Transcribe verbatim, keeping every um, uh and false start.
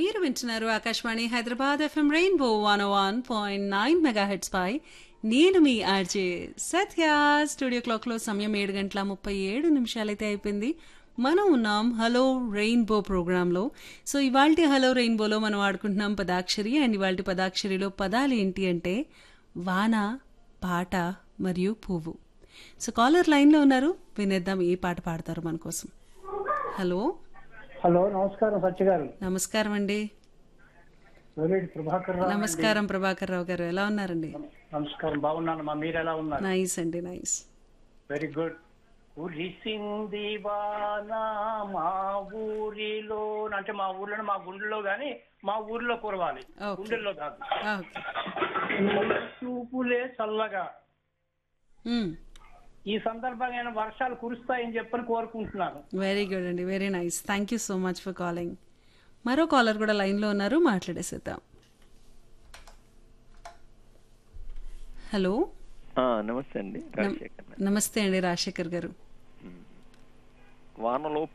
మీరు వింటున్నారు Akashvani Hyderabad FM rainbow one one point nine megahertz పై నేను మీ ఆర్జే సత్య. స్టూడియో క్లాక్ లో సమయం ఏడు గంటల ముప్పై ఏడు నిమిషాలైతే అయిపోయింది. మనం ఉన్నాం హలో రెయిన్బో ప్రోగ్రాంలో. సో ఇవాల్టి హలో రెయిన్బోలో మనం ఆడుకుంటున్నాం పదాక్షరి. అండ్ ఇవాల్టి పదాక్షరిలో పదాలు ఏంటి అంటే వాన, పాట మరియు పువ్వు. సో కాలర్ లైన్ లో ఉన్నారు, వినేద్దాం ఏ పాట పాడతారు మన కోసం. హలో హలో, నమస్కారం సత్య గారు. నమస్కారం అండి. ప్రభాకర్ రావు. నమస్కారం ప్రభాకర్ రావు గారు, ఎలా ఉన్నారండి? నమస్కారం, బాగున్నాను మా. మీరు ఎలా ఉన్నారు? నైస్ అండి, నైస్. Very good. కురిసింది వాన మా ఊరిలో, అంటే మా ఊర్లో, మా గుండెల్లో గాని మా ఊర్లో కురవాలి, గుండెల్లో కాదు. చూపులే చల్లగా. ఈ సందర్భంగా వర్షాలు కురుస్తాయని చెప్పని కోరుకుంటున్నాను. వెరీ గుడ్ అండి, very nice. Thank you so much for calling. మరో కాలర్ కూడా లైన్ లో ఉన్నారు, మాట్లాడేసేద్దాం. హలో, నమస్తే అండి. నమస్తే అండి రాజశేఖర్ గారు. వానలో